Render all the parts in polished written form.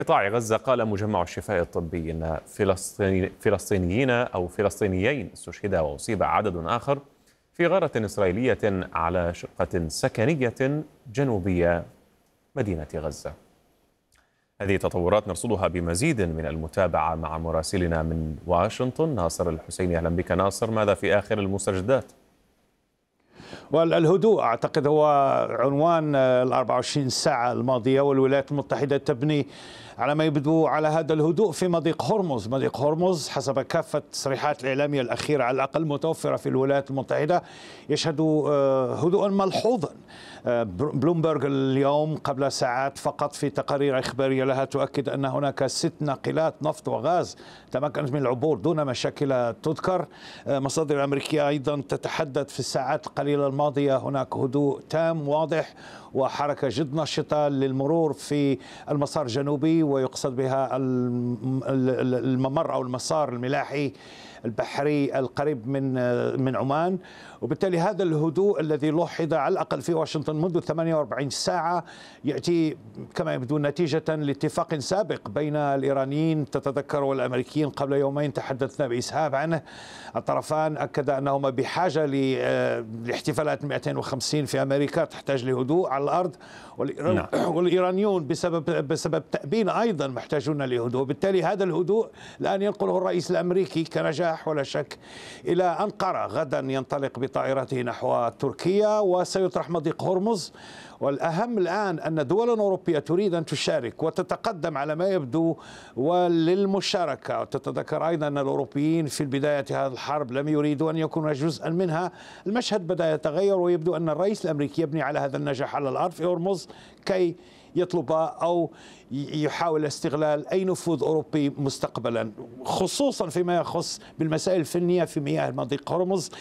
قطاع غزة قال مجمع الشفاء الطبي أن فلسطينيين استشهدا وأصيب عدد آخر في غارة إسرائيلية على شقة سكنية جنوبية مدينة غزة. هذه تطورات نرصدها بمزيد من المتابعة مع مراسلنا من واشنطن ناصر الحسيني. أهلا بك ناصر، ماذا في آخر المستجدات؟ والهدوء أعتقد هو عنوان ال 24 ساعة الماضية، والولايات المتحدة تبني على ما يبدو على هذا الهدوء في مضيق هرمز. مضيق هرمز حسب كافة التصريحات الإعلامية الأخيرة على الأقل متوفرة في الولايات المتحدة يشهد هدوءا ملحوظا. بلومبرغ اليوم قبل ساعات فقط في تقارير إخبارية لها تؤكد أن هناك 6 ناقلات نفط وغاز تمكنت من العبور دون مشاكل تذكر. مصادر الأمريكية أيضا تتحدث في الساعات القليلة الماضية هناك هدوء تام واضح وحركة جد نشطة للمرور في المسار الجنوبي، ويقصد بها الممر أو المسار الملاحي البحري القريب من عمان. وبالتالي هذا الهدوء الذي لوحظ على الأقل في واشنطن منذ 48 ساعة يأتي كما يبدو نتيجة لاتفاق سابق بين الإيرانيين تتذكر والأمريكيين قبل يومين تحدثنا بإسهاب عنه. الطرفان أكد أنهما بحاجة لاحتفالات 250 في أمريكا تحتاج لهدوء على الأرض، والإيرانيون بسبب تأبين أيضا محتاجون لهدوء. بالتالي هذا الهدوء الآن ينقله الرئيس الأمريكي كنجاح ولا شك إلى أنقرة. غدا ينطلق بطائرته نحو تركيا وسيطرح مضيق هرمز. والأهم الآن أن دول أوروبية تريد أن تشارك وتتقدم على ما يبدو وللمشاركة. تتذكر أيضا أن الأوروبيين في بداية هذه الحرب لم يريدوا أن يكونوا جزءا منها. المشهد بدأ يتغير ويبدو أن الرئيس الأمريكي يبني على هذا النجاح على الأرض في هرمز كي يطلب أو يحاول استغلال أي نفوذ أوروبي مستقبلا، خصوصا فيما يخص بالمسائل الفنية في مياه مضيق هرمز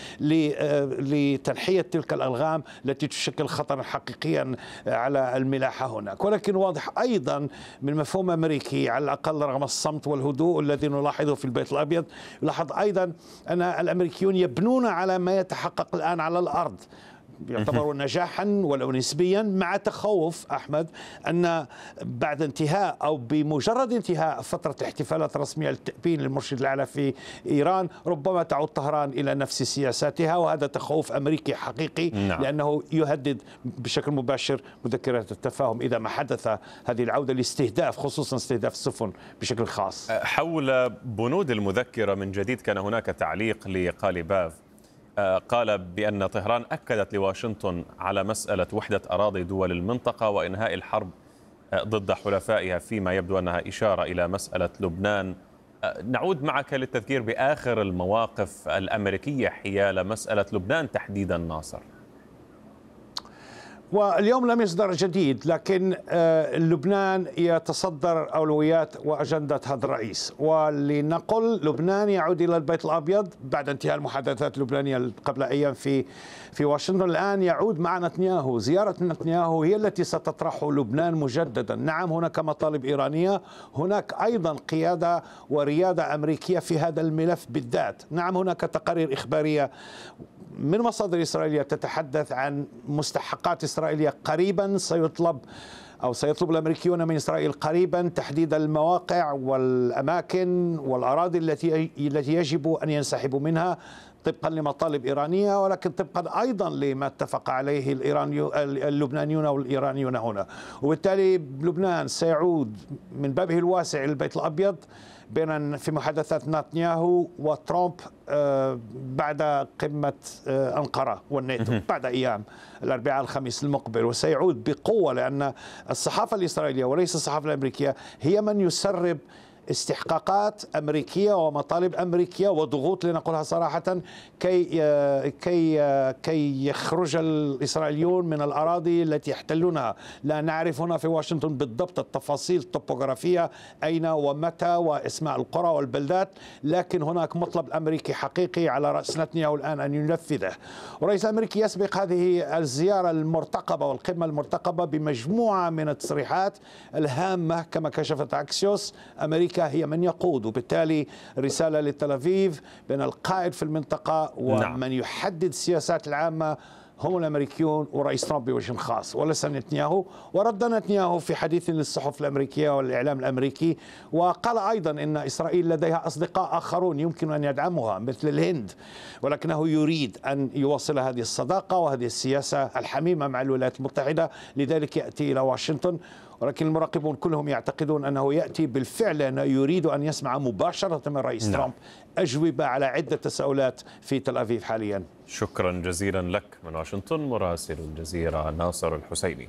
لتنحية تلك الألغام التي تشكل خطرا حقيقيا على الملاحة هناك. ولكن واضح أيضا من مفهوم أمريكي على الأقل رغم الصمت والهدوء الذي نلاحظه في البيت الأبيض، يلاحظ أيضا أن الأمريكيون يبنون على ما يتحقق الآن على الأرض، يعتبر نجاحا ولو نسبيا، مع تخوف أحمد أن بعد انتهاء أو بمجرد انتهاء فترة الاحتفالات الرسمية للتأبين للمرشد الأعلى في إيران ربما تعود طهران إلى نفس سياساتها، وهذا تخوف أمريكي حقيقي. لأنه يهدد بشكل مباشر مذكرة التفاهم إذا ما حدث هذه العودة لاستهداف، خصوصا استهداف السفن بشكل خاص. حول بنود المذكرة من جديد كان هناك تعليق لقاليباف قال بأن طهران أكدت لواشنطن على مسألة وحدة أراضي دول المنطقة وإنهاء الحرب ضد حلفائها، فيما يبدو أنها إشارة إلى مسألة لبنان. نعود معك للتذكير بآخر المواقف الأمريكية حيال مسألة لبنان تحديدا ناصر. واليوم لم يصدر جديد، لكن لبنان يتصدر أولويات وأجندة هذا الرئيس. ولنقل لبنان يعود إلى البيت الأبيض بعد انتهاء المحادثات اللبنانية قبل أيام في واشنطن. الآن يعود مع نتنياهو. زيارة نتنياهو هي التي ستطرح لبنان مجددا. نعم هناك مطالب إيرانية، هناك أيضا قيادة وريادة أمريكية في هذا الملف بالذات. نعم هناك تقارير إخبارية من مصادر إسرائيلية تتحدث عن مستحقات إسرائيلية قريبا سيطلب الأمريكيون من إسرائيل قريبا تحديد المواقع والأماكن والأراضي التي يجب أن ينسحبوا منها طبقا لمطالب إيرانية، ولكن طبقا أيضا لما اتفق عليه اللبنانيون والإيرانيون هنا. وبالتالي لبنان سيعود من بابه الواسع إلى البيت الأبيض في محادثات نتنياهو وترامب بعد قمة أنقرة والناتو بعد أيام الأربعاء الخميس المقبل. وسيعود بقوة لأن الصحافة الإسرائيلية وليس الصحافة الأمريكية هي من يسرب استحقاقات أمريكية ومطالب أمريكية وضغوط لنقولها صراحة كي يخرج الإسرائيليون من الأراضي التي يحتلونها. لا نعرف هنا في واشنطن بالضبط التفاصيل الطبوغرافية أين ومتى واسماء القرى والبلدات، لكن هناك مطلب أمريكي حقيقي على رأس نتنياهو الآن أن ينفذه. والرئيس الأمريكي يسبق هذه الزيارة المرتقبة والقمة المرتقبة بمجموعة من التصريحات الهامة كما كشفت أكسيوس. أمريكا هي من يقود، وبالتالي رسالة لتل أبيب بين القائد في المنطقة ومن يحدد السياسات العامة هم الأمريكيون ورئيس ترامب بوجه خاص وليس نتنياهو. ورد نتنياهو في حديث للصحف الأمريكية والإعلام الأمريكي وقال أيضا أن إسرائيل لديها أصدقاء آخرون يمكن أن يدعمها مثل الهند، ولكنه يريد أن يواصل هذه الصداقة وهذه السياسة الحميمة مع الولايات المتحدة، لذلك يأتي إلى واشنطن. ولكن المراقبون كلهم يعتقدون أنه يأتي بالفعل لأنه يريد أن يسمع مباشرة من رئيس ترامب أجوبة على عدة تساؤلات في تل أبيب حاليا. شكرا جزيلا لك من واشنطن مراسل الجزيرة ناصر الحسيني.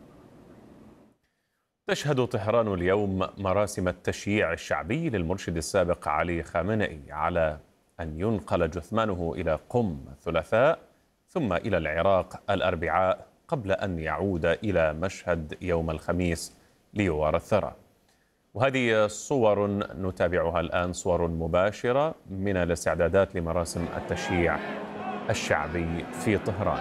تشهد طهران اليوم مراسم التشييع الشعبي للمرشد السابق علي خامنئي على أن ينقل جثمانه إلى قم الثلاثاء ثم إلى العراق الأربعاء قبل أن يعود إلى مشهد يوم الخميس ليوارى الثرى. وهذه صور نتابعها الآن، صور مباشرة من الاستعدادات لمراسم التشييع الشعبي في طهران.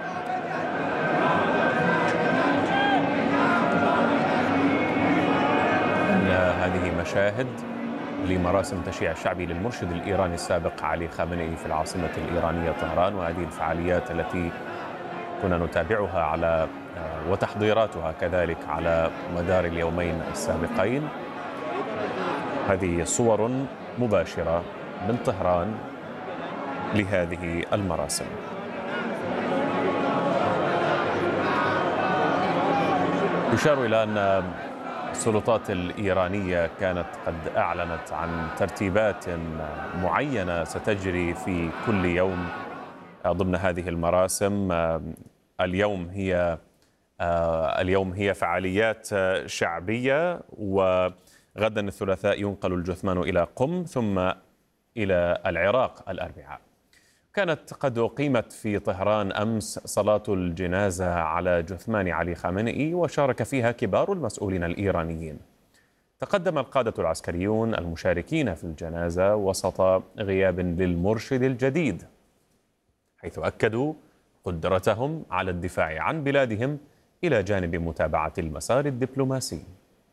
هذه مشاهد لمراسم التشييع الشعبي للمرشد الإيراني السابق علي خامنئي في العاصمة الإيرانية طهران، وهذه الفعاليات التي كنا نتابعها على وتحضيراتها كذلك على مدار اليومين السابقين. هذه صور مباشرة من طهران لهذه المراسم. يشار إلى أن السلطات الإيرانية كانت قد أعلنت عن ترتيبات معينة ستجري في كل يوم ضمن هذه المراسم. اليوم هي فعاليات شعبية، وغدا الثلاثاء ينقل الجثمان إلى قم ثم إلى العراق الأربعاء. كانت قد أقيمت في طهران أمس صلاة الجنازة على جثمان علي خامنئي وشارك فيها كبار المسؤولين الإيرانيين. تقدم القادة العسكريون المشاركين في الجنازة وسط غياب للمرشد الجديد، حيث أكدوا قدرتهم على الدفاع عن بلادهم إلى جانب متابعة المسار الدبلوماسي.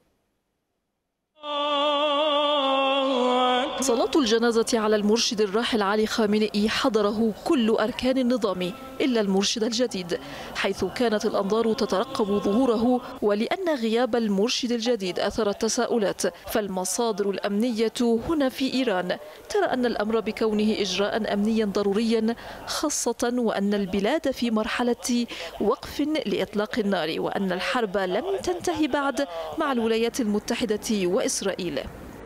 صلاة الجنازة على المرشد الراحل علي خامنئي حضره كل أركان النظام إلا المرشد الجديد، حيث كانت الأنظار تترقب ظهوره. ولأن غياب المرشد الجديد أثر التساؤلات، فالمصادر الأمنية هنا في إيران ترى أن الأمر بكونه إجراء أمنيا ضروريا، خاصة وأن البلاد في مرحلة وقف لإطلاق النار، وأن الحرب لم تنتهي بعد مع الولايات المتحدة وإسرائيل.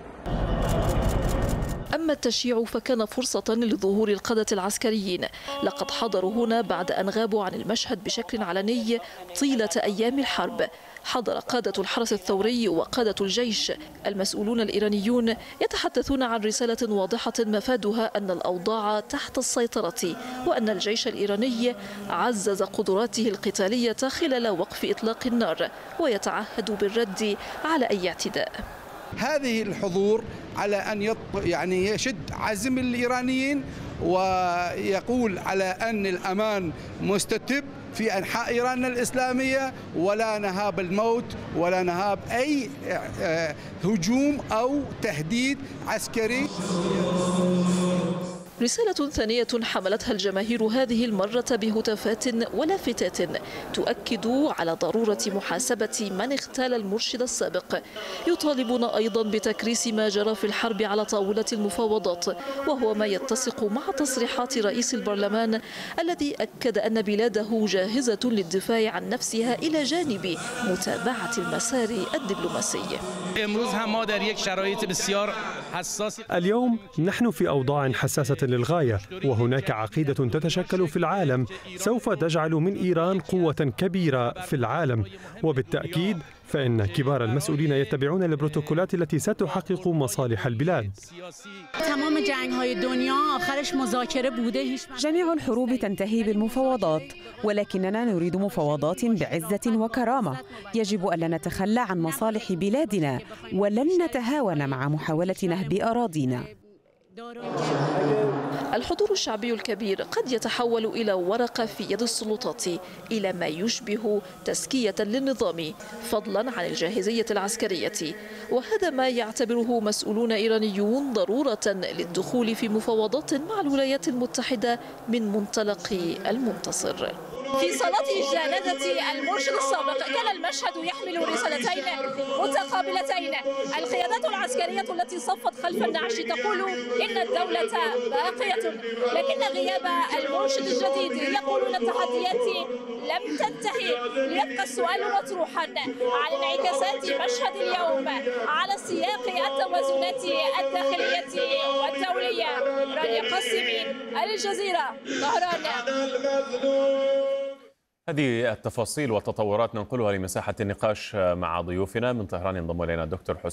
أما التشييع فكان فرصة لظهور القادة العسكريين، لقد حضروا هنا بعد أن غابوا عن المشهد بشكل علني طيلة أيام الحرب. حضر قادة الحرس الثوري وقادة الجيش. المسؤولون الإيرانيون يتحدثون عن رسالة واضحة مفادها أن الأوضاع تحت السيطرة، وأن الجيش الإيراني عزز قدراته القتالية خلال وقف إطلاق النار، ويتعهد بالرد على أي اعتداء. هذه الحضور على أن يشد عزم الإيرانيين ويقول على أن الأمان مستتب في أنحاء إيران الإسلامية، ولا نهاب الموت ولا نهاب أي هجوم أو تهديد عسكري. رسالة ثانية حملتها الجماهير هذه المرة بهتافات ولافتات تؤكد على ضرورة محاسبة من اغتال المرشد السابق. يطالبون أيضا بتكريس ما جرى في الحرب على طاولة المفاوضات، وهو ما يتسق مع تصريحات رئيس البرلمان الذي أكد أن بلاده جاهزة للدفاع عن نفسها إلى جانب متابعة المسار الدبلوماسي. اليوم نحن في أوضاع حساسة للغاية، وهناك عقيدة تتشكل في العالم سوف تجعل من إيران قوة كبيرة في العالم، وبالتأكيد فإن كبار المسؤولين يتبعون البروتوكولات التي ستحقق مصالح البلاد. جميع الحروب تنتهي بالمفاوضات، ولكننا نريد مفاوضات بعزة وكرامة. يجب ألا نتخلى عن مصالح بلادنا، ولن نتهاون مع محاولة نهب أراضينا. الحضور الشعبي الكبير قد يتحول إلى ورقة في يد السلطات، إلى ما يشبه تزكية للنظام فضلا عن الجاهزية العسكرية، وهذا ما يعتبره مسؤولون إيرانيون ضرورة للدخول في مفاوضات مع الولايات المتحدة من منطلق المنتصر. في صلاة جنازة المرشد السابق كان المشهد يحمل رسالتين متقابلتين. القيادات العسكرية التي صفت خلف النعش تقول إن الدولة باقية، لكن غياب المرشد الجديد يقولون التحديات لم تنتهي. ليبقى السؤال مطروحا على انعكاسات مشهد اليوم على سياق التوازنات الداخلية والدولية. رانيا قاسمي، الجزيرة، طهران. هذه التفاصيل والتطورات ننقلها لمساحة النقاش مع ضيوفنا من طهران. ينضم إلينا الدكتور